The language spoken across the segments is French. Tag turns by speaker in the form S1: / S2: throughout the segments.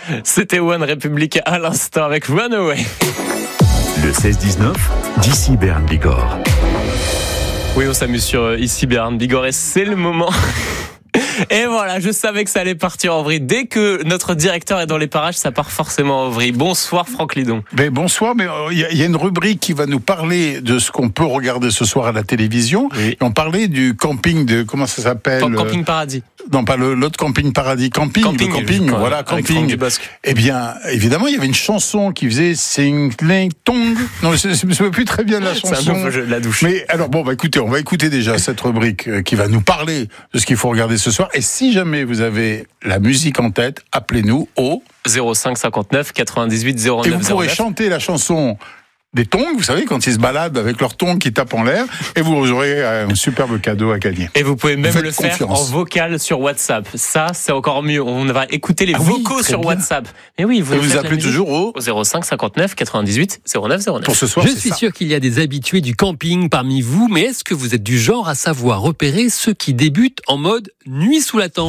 S1: C'était One Republic à l'instant avec Runaway.
S2: Le 16-19, d'ici Bern Bigorre.
S1: Oui, on s'amuse sur ici Bern Bigorre et c'est le moment. Et voilà, je savais que ça allait partir en vrille. Dès que notre directeur est dans les parages, ça part forcément en vrille. Bonsoir Franck Lidon.
S3: Bonsoir, mais il y a une rubrique qui va nous parler de ce qu'on peut regarder ce soir à la télévision. Oui. Et on parlait du camping de, comment ça s'appelle ?
S1: Camping Paradis.
S3: Non, pas l'autre Camping Paradis. Camping, voilà, Camping. Eh bien, évidemment, il y avait une chanson qui faisait Sing Ling Tong. Non, je ne sais plus très bien la chanson.
S1: C'est un nouveau jeu de la douche.
S3: Mais alors, écoutez, on va écouter déjà cette rubrique qui va nous parler de ce qu'il faut regarder ce soir. Et si jamais vous avez la musique en tête, appelez-nous au
S1: 05 59 98 09 09.
S3: Et vous pourrez chanter la chanson des tongs, vous savez, quand ils se baladent avec leurs tongs qui tapent en l'air, et vous aurez un superbe cadeau à gagner.
S1: Et vous pouvez même le faire en vocal sur WhatsApp. Ça, c'est encore mieux. On va écouter les vocaux sur bien. WhatsApp. Mais oui,
S3: vous appelez toujours au
S1: 05 59 98 09 09.
S4: Pour ce soir, je suis sûr qu'il y a des habitués du camping parmi vous, mais est-ce que vous êtes du genre à savoir repérer ceux qui débutent en mode nuit sous la tente ?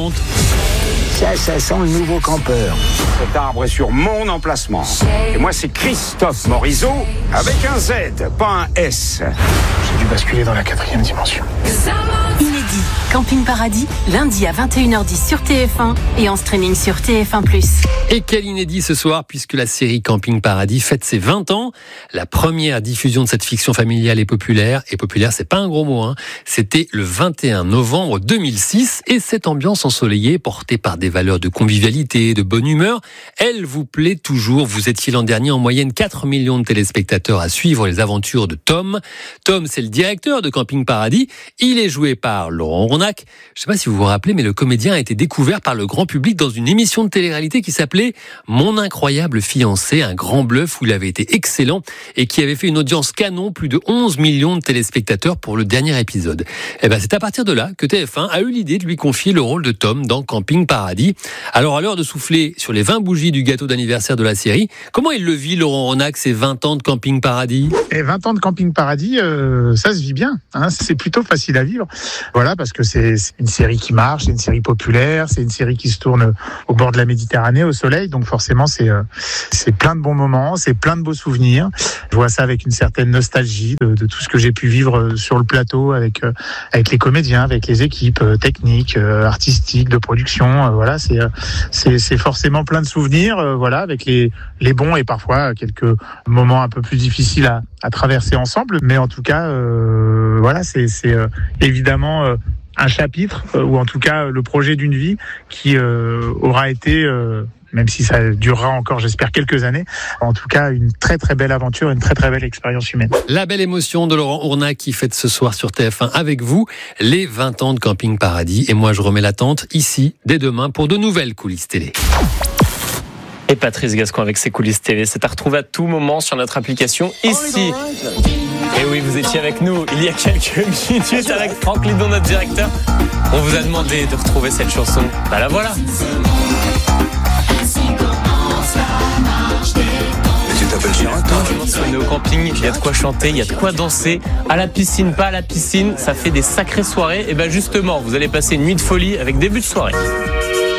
S5: Ça sent le nouveau campeur. Cet arbre est sur mon emplacement. Et moi, c'est Christophe Morizot, avec un Z, pas un S. J'ai dû basculer dans la 4e dimension.
S6: Inédit, Camping Paradis, lundi à 21h10 sur TF1 et en streaming sur TF1+.
S4: Et quel inédit ce soir, puisque la série Camping Paradis fête ses 20 ans. La première diffusion de cette fiction familiale est populaire. Et populaire, c'est pas un gros mot, hein. C'était le 21 novembre 2006. Et cette ambiance ensoleillée, portée par des valeurs de convivialité, de bonne humeur, elle vous plaît toujours. Vous étiez l'an dernier en moyenne 4 millions de téléspectateurs à suivre les aventures de Tom. Tom, c'est le directeur de Camping Paradis. Il est joué par Laurent Ronac. Je ne sais pas si vous vous rappelez, mais le comédien a été découvert par le grand public dans une émission de télé-réalité qui s'appelait Mon incroyable fiancé, un grand bluff où il avait été excellent et qui avait fait une audience canon, plus de 11 millions de téléspectateurs pour le dernier épisode. Et c'est à partir de là que TF1 a eu l'idée de lui confier le rôle de Tom dans Camping Paradis. Alors, à l'heure de souffler sur les 20 bougies du gâteau d'anniversaire de la série, comment il le vit, Laurent Ronac, ces 20 ans de Camping Paradis ?
S7: Et 20 ans de Camping Paradis, ça se vit bien, hein, c'est plutôt facile à vivre. Voilà, parce que c'est une série qui marche, c'est une série populaire, c'est une série qui se tourne au bord de la Méditerranée, au soleil, donc forcément c'est plein de bons moments, c'est plein de beaux souvenirs. Je vois ça avec une certaine nostalgie de tout ce que j'ai pu vivre sur le plateau avec les comédiens, avec les équipes techniques, artistiques, de production. Voilà, c'est forcément plein de souvenirs, voilà, avec les bons et parfois quelques moments un peu plus difficiles à traverser ensemble. Mais en tout cas, voilà, c'est évidemment un chapitre, ou en tout cas le projet d'une vie qui aura été, même si ça durera encore, j'espère, quelques années, en tout cas une très très belle aventure, une très très belle expérience humaine.
S4: La belle émotion de Laurent Ronac qui fête ce soir sur TF1 avec vous les 20 ans de Camping Paradis. Et moi je remets l'attente ici dès demain pour de nouvelles coulisses télé.
S1: Et Patrice Gascon avec ses coulisses télé, c'est à retrouver à tout moment sur notre application ici. Et oui, vous étiez avec nous il y a quelques minutes avec Franck Lidon, notre directeur. On vous a demandé de retrouver cette chanson. La voilà.
S5: Tu t'appelles Chirac,
S1: on est au camping, il y a de quoi chanter, il y a de quoi danser. À la piscine, pas à la piscine, ça fait des sacrées soirées. Et justement, vous allez passer une nuit de folie avec début de soirée.